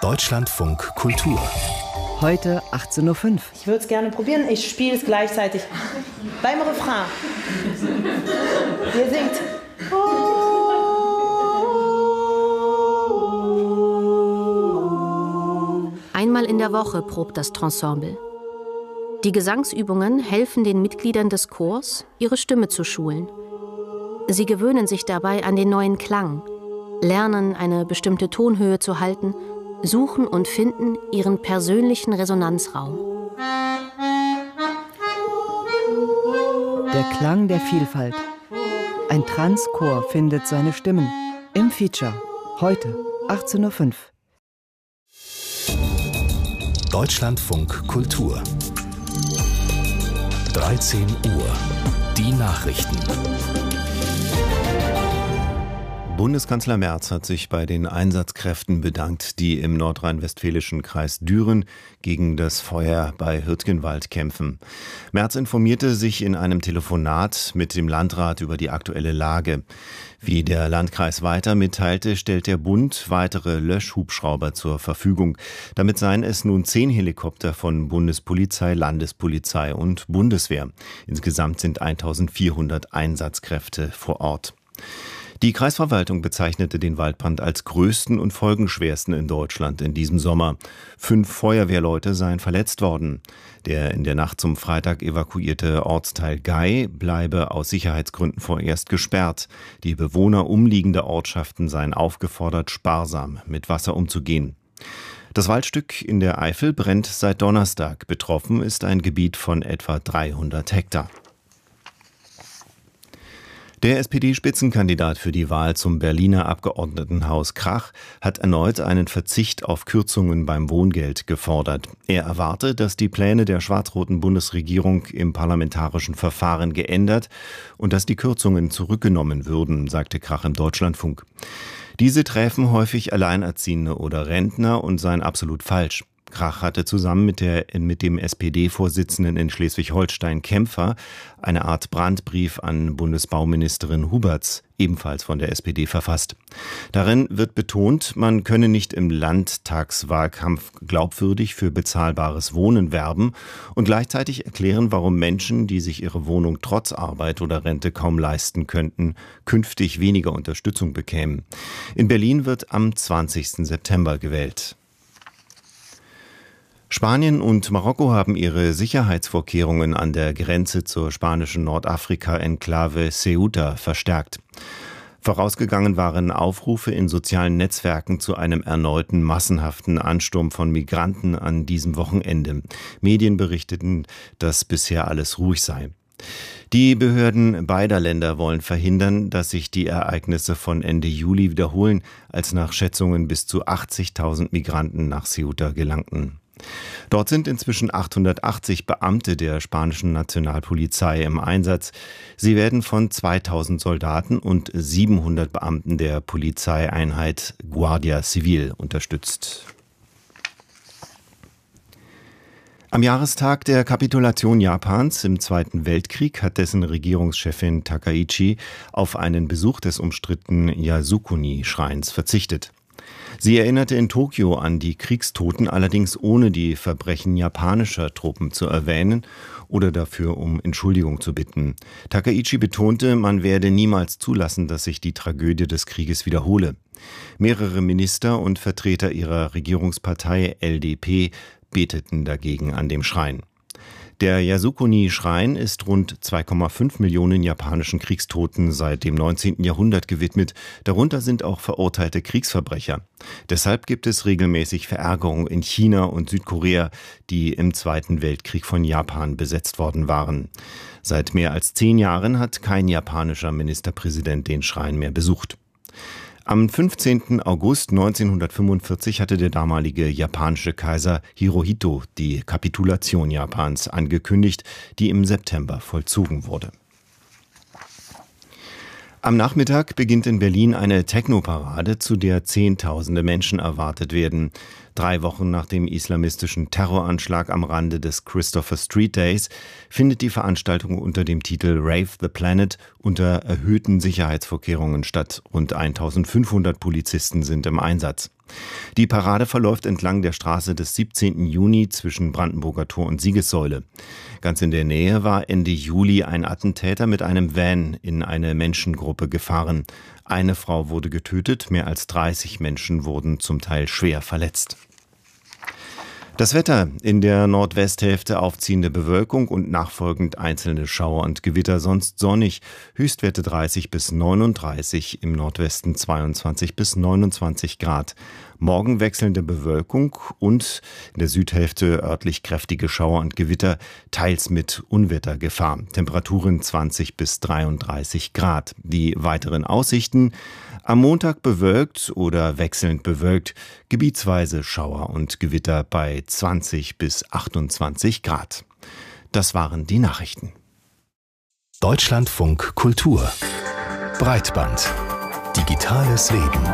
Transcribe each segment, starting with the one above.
Deutschlandfunk Kultur. Heute 18.05 Uhr. Ich würde es gerne probieren. Ich spiele es gleichzeitig beim Refrain. Ihr singt. Einmal in der Woche probt das Ensemble. Die Gesangsübungen helfen den Mitgliedern des Chors, ihre Stimme zu schulen. Sie gewöhnen sich dabei an den neuen Klang, lernen, eine bestimmte Tonhöhe zu halten, suchen und finden ihren persönlichen Resonanzraum. Der Klang der Vielfalt. Ein Transchor findet seine Stimmen. Im Feature. Heute 18.05 Uhr. Deutschlandfunk Kultur. 13 Uhr. Die Nachrichten. Bundeskanzler Merz hat sich bei den Einsatzkräften bedankt, die im nordrhein-westfälischen Kreis Düren gegen das Feuer bei Hürtgenwald kämpfen. Merz informierte sich in einem Telefonat mit dem Landrat über die aktuelle Lage. Wie der Landkreis weiter mitteilte, stellt der Bund weitere Löschhubschrauber zur Verfügung. Damit seien es nun 10 Helikopter von Bundespolizei, Landespolizei und Bundeswehr. Insgesamt sind 1400 Einsatzkräfte vor Ort. Die Kreisverwaltung bezeichnete den Waldbrand als größten und folgenschwersten in Deutschland in diesem Sommer. 5 Feuerwehrleute seien verletzt worden. Der in der Nacht zum Freitag evakuierte Ortsteil Gay bleibe aus Sicherheitsgründen vorerst gesperrt. Die Bewohner umliegender Ortschaften seien aufgefordert, sparsam mit Wasser umzugehen. Das Waldstück in der Eifel brennt seit Donnerstag. Betroffen ist ein Gebiet von etwa 300 Hektar. Der SPD-Spitzenkandidat für die Wahl zum Berliner Abgeordnetenhaus Krach hat erneut einen Verzicht auf Kürzungen beim Wohngeld gefordert. Er erwarte, dass die Pläne der schwarz-roten Bundesregierung im parlamentarischen Verfahren geändert und dass die Kürzungen zurückgenommen würden, sagte Krach im Deutschlandfunk. Diese träfen häufig Alleinerziehende oder Rentner und seien absolut falsch. Krach hatte zusammen mit dem SPD-Vorsitzenden in Schleswig-Holstein Kämpfer eine Art Brandbrief an Bundesbauministerin Huberts, ebenfalls von der SPD, verfasst. Darin wird betont, man könne nicht im Landtagswahlkampf glaubwürdig für bezahlbares Wohnen werben und gleichzeitig erklären, warum Menschen, die sich ihre Wohnung trotz Arbeit oder Rente kaum leisten könnten, künftig weniger Unterstützung bekämen. In Berlin wird am 20. September gewählt. Spanien und Marokko haben ihre Sicherheitsvorkehrungen an der Grenze zur spanischen Nordafrika-Enklave Ceuta verstärkt. Vorausgegangen waren Aufrufe in sozialen Netzwerken zu einem erneuten massenhaften Ansturm von Migranten an diesem Wochenende. Medien berichteten, dass bisher alles ruhig sei. Die Behörden beider Länder wollen verhindern, dass sich die Ereignisse von Ende Juli wiederholen, als nach Schätzungen bis zu 80.000 Migranten nach Ceuta gelangten. Dort sind inzwischen 880 Beamte der spanischen Nationalpolizei im Einsatz. Sie werden von 2000 Soldaten und 700 Beamten der Polizeieinheit Guardia Civil unterstützt. Am Jahrestag der Kapitulation Japans im Zweiten Weltkrieg hat dessen Regierungschefin Takaichi auf einen Besuch des umstrittenen Yasukuni-Schreins verzichtet. Sie erinnerte in Tokio an die Kriegstoten, allerdings ohne die Verbrechen japanischer Truppen zu erwähnen oder dafür um Entschuldigung zu bitten. Takaichi betonte, man werde niemals zulassen, dass sich die Tragödie des Krieges wiederhole. Mehrere Minister und Vertreter ihrer Regierungspartei LDP beteten dagegen an dem Schrein. Der Yasukuni-Schrein ist rund 2,5 Millionen japanischen Kriegstoten seit dem 19. Jahrhundert gewidmet. Darunter sind auch verurteilte Kriegsverbrecher. Deshalb gibt es regelmäßig Verärgerung in China und Südkorea, die im Zweiten Weltkrieg von Japan besetzt worden waren. Seit mehr als 10 Jahren hat kein japanischer Ministerpräsident den Schrein mehr besucht. Am 15. August 1945 hatte der damalige japanische Kaiser Hirohito die Kapitulation Japans angekündigt, die im September vollzogen wurde. Am Nachmittag beginnt in Berlin eine Techno-Parade, zu der Zehntausende Menschen erwartet werden. 3 Wochen nach dem islamistischen Terroranschlag am Rande des Christopher Street Days findet die Veranstaltung unter dem Titel Rave the Planet unter erhöhten Sicherheitsvorkehrungen statt. Rund 1500 Polizisten sind im Einsatz. Die Parade verläuft entlang der Straße des 17. Juni zwischen Brandenburger Tor und Siegessäule. Ganz in der Nähe war Ende Juli ein Attentäter mit einem Van in eine Menschengruppe gefahren. Eine Frau wurde getötet, mehr als 30 Menschen wurden zum Teil schwer verletzt. Das Wetter: in der Nordwesthälfte aufziehende Bewölkung und nachfolgend einzelne Schauer und Gewitter, sonst sonnig, Höchstwerte 30 bis 39, im Nordwesten 22 bis 29 Grad. Morgen wechselnde Bewölkung und in der Südhälfte örtlich kräftige Schauer und Gewitter, teils mit Unwettergefahr. Temperaturen 20 bis 33 Grad. Die weiteren Aussichten: am Montag bewölkt oder wechselnd bewölkt, gebietsweise Schauer und Gewitter bei 20 bis 28 Grad. Das waren die Nachrichten. Deutschlandfunk Kultur. Breitband. Digitales Leben.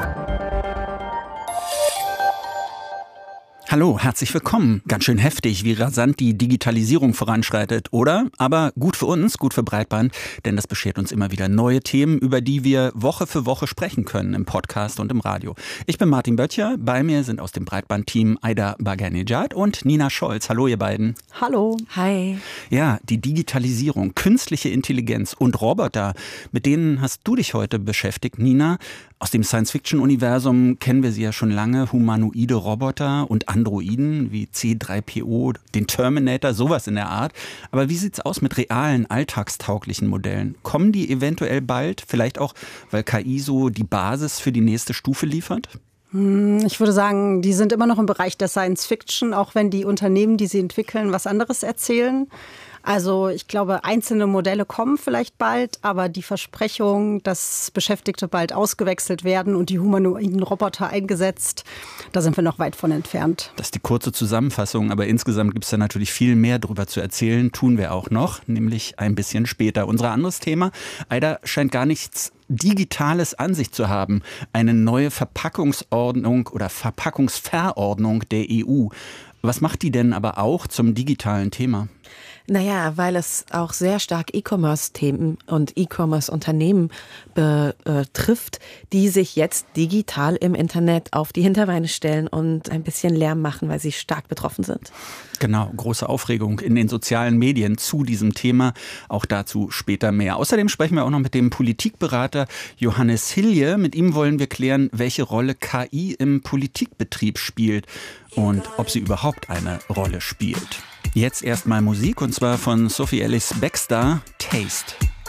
Hallo, herzlich willkommen. Ganz schön heftig, wie rasant die Digitalisierung voranschreitet, oder? Aber gut für uns, gut für Breitband, denn das beschert uns immer wieder neue Themen, über die wir Woche für Woche sprechen können im Podcast und im Radio. Ich bin Martin Böttcher, bei mir sind aus dem Breitband-Team Aida Baghanejad und Nina Scholz. Hallo ihr beiden. Hallo. Hi. Ja, die Digitalisierung, künstliche Intelligenz und Roboter, mit denen hast du dich heute beschäftigt, Nina. Aus dem Science-Fiction-Universum kennen wir sie ja schon lange, humanoide Roboter und Androiden wie C3PO, den Terminator, sowas in der Art. Aber wie sieht's aus mit realen, alltagstauglichen Modellen? Kommen die eventuell bald? Vielleicht auch, weil KI so die Basis für die nächste Stufe liefert? Ich würde sagen, die sind immer noch im Bereich der Science-Fiction, auch wenn die Unternehmen, die sie entwickeln, was anderes erzählen. Also ich glaube, einzelne Modelle kommen vielleicht bald, aber die Versprechung, dass Beschäftigte bald ausgewechselt werden und die humanoiden Roboter eingesetzt, da sind wir noch weit von entfernt. Das ist die kurze Zusammenfassung, aber insgesamt gibt es da natürlich viel mehr drüber zu erzählen, tun wir auch noch, nämlich ein bisschen später. Unser anderes Thema: Aida scheint gar nichts Digitales an sich zu haben. Eine neue Verpackungsordnung oder Verpackungsverordnung der EU. Was macht die denn aber auch zum digitalen Thema? Naja, weil es auch sehr stark E-Commerce-Themen und E-Commerce-Unternehmen betrifft, die sich jetzt digital im Internet auf die Hinterbeine stellen und ein bisschen Lärm machen, weil sie stark betroffen sind. Genau, große Aufregung in den sozialen Medien zu diesem Thema. Auch dazu später mehr. Außerdem sprechen wir auch noch mit dem Politikberater Johannes Hilje. Mit ihm wollen wir klären, welche Rolle KI im Politikbetrieb spielt und ob sie überhaupt eine Rolle spielt. Jetzt erstmal Musik, und zwar von Sophie Ellis-Bextor, Taste.